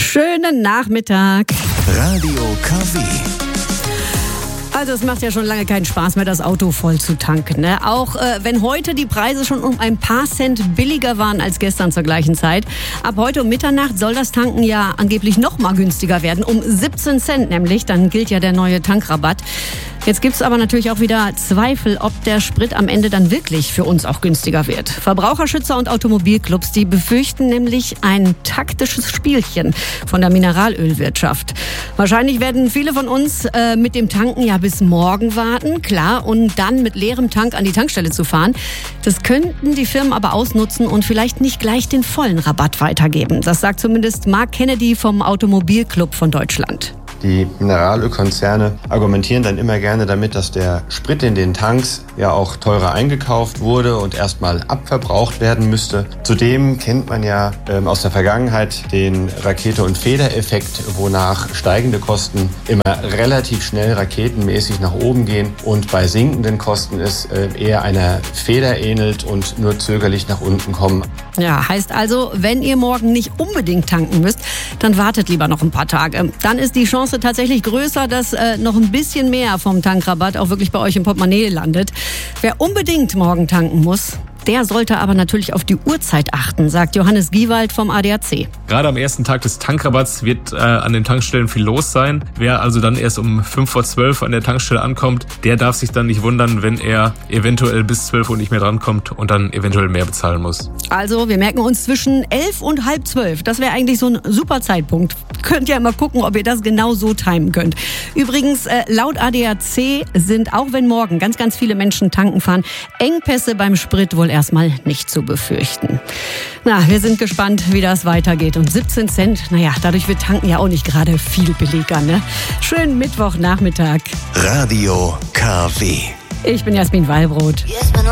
Schönen Nachmittag. Radio KW. Also es macht ja schon lange keinen Spaß mehr, das Auto voll zu tanken, ne? Auch wenn heute die Preise schon um ein paar Cent billiger waren als gestern zur gleichen Zeit. Ab heute um Mitternacht soll das Tanken ja angeblich noch mal günstiger werden. Um 17 Cent nämlich, dann gilt ja der neue Tankrabatt. Jetzt gibt's aber natürlich auch wieder Zweifel, ob der Sprit am Ende dann wirklich für uns auch günstiger wird. Verbraucherschützer und Automobilclubs, die befürchten nämlich ein taktisches Spielchen von der Mineralölwirtschaft. Wahrscheinlich werden viele von uns mit dem Tanken ja bis morgen warten, klar, und dann mit leerem Tank an die Tankstelle zu fahren. Das könnten die Firmen aber ausnutzen und vielleicht nicht gleich den vollen Rabatt weitergeben. Das sagt zumindest Mark Kennedy vom Automobilclub von Deutschland. Die Mineralölkonzerne argumentieren dann immer gerne damit, dass der Sprit in den Tanks ja auch teurer eingekauft wurde und erstmal abverbraucht werden müsste. Zudem kennt man ja aus der Vergangenheit den Rakete- und Federeffekt, wonach steigende Kosten immer relativ schnell raketenmäßig nach oben gehen und bei sinkenden Kosten es eher einer Feder ähnelt und nur zögerlich nach unten kommen. Ja, heißt also, wenn ihr morgen nicht unbedingt tanken müsst, dann wartet lieber noch ein paar Tage. Dann ist die Chance tatsächlich größer, dass noch ein bisschen mehr vom Tankrabatt auch wirklich bei euch im Portemonnaie landet. Wer unbedingt morgen tanken muss, der sollte aber natürlich auf die Uhrzeit achten, sagt Johannes Giewald vom ADAC. Gerade am ersten Tag des Tankrabatts wird an den Tankstellen viel los sein. Wer also dann erst um 11:05 an der Tankstelle ankommt, der darf sich dann nicht wundern, wenn er eventuell bis 12 Uhr nicht mehr drankommt und dann eventuell mehr bezahlen muss. Also wir merken uns zwischen 11 und halb 12. Das wäre eigentlich so ein super Zeitpunkt. Könnt ihr mal gucken, ob ihr das genau so timen könnt. Übrigens, laut ADAC sind, auch wenn morgen ganz, ganz viele Menschen tanken fahren, Engpässe beim Sprit wohl erstmal nicht zu befürchten. Na, wir sind gespannt, wie das weitergeht. Und 17 Cent, naja, dadurch wird tanken ja auch nicht gerade viel billiger, ne? Schönen Mittwochnachmittag. Radio KW. Ich bin Jasmin Wallbrot.